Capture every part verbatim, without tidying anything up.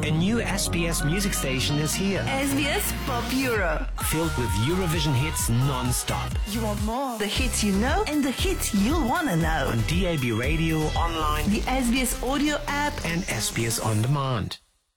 A new S B S music station is here. S B S Pop Euro. Filled with Eurovision hits non-stop. You want more? The hits you know and the hits you'll want to know. On D A B radio, online, the S B S audio app, and S B S On Demand.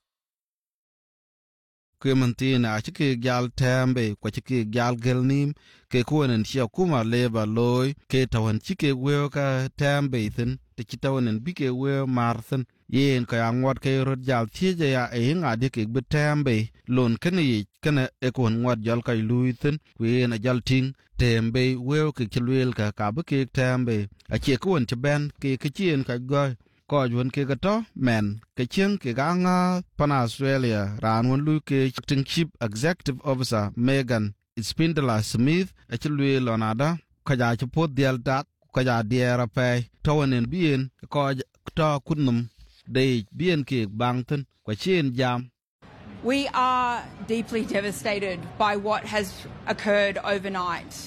Kementina chike gal tembe kwa chike gal gelnim ke kuwanen chia kuma leba loy ke tawan chike weo ka tembe ithin te chitawanen bike weo marthen yen ka angwat ke rod jal tieja ya e hinga dike be tembe lon kene yi kene ekwan ngwat jal kai luithin kwe na jal ting tembe weo ke chilwel ka ka bike tembe a chie kuwan chaben ke kachien ka goy ko jun ke gato men ke chen ke ganga pan Australia ran won lu ke acting chief executive officer Megan Spindler Smith a chilwe lonada ka ja chpot dial dak ka ja diera pe tonen bien ko to kunum de bien ke bangten ko chen jam. We are deeply devastated by what has occurred overnight.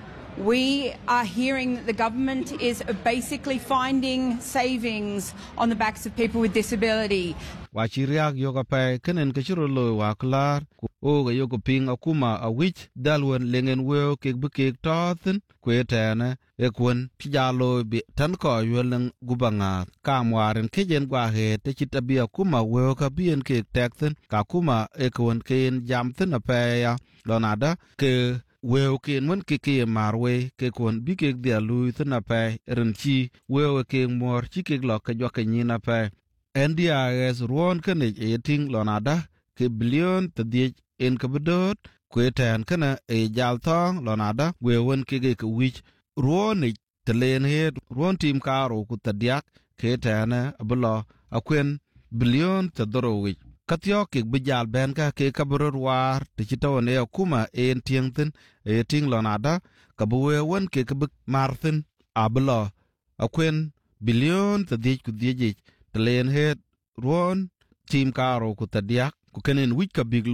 We are hearing that the government is basically finding savings on the backs of people with disability. Wa chiriak yoga pe kenen ke chiro lo wa klar o ga yogo ping akuma a wich dalwen lengen weo ke buke tothen kwetene e kwon pijalo bi tan ko yolen gubanga kamwaren kejen gwa he te chitabi akuma weo ka bien ke tekten ka kuma e kwon ken jamten ape ya donada ke weo ken won ke ke marwe ke kon bi ke dia lui thna pe renchi weo ke mor chi ke lo ka jo ke nyina pe N D I S ruon ke ne e ting lonada ke billion te die en ke bedot kweten kana e jal thong lonada wewon ke ke wich ruon ne telen he ruon tim karo ku tadiak ke tane ablo akwen billion te doro wich katyo ke bijal ben ka ke kabror war te chitone akuma en tiengten e ting lonada kabuwe won ke ke marthen ablo akwen billion te die ku die telen he ruon tim karo ku tadiak ku kenen wich ka big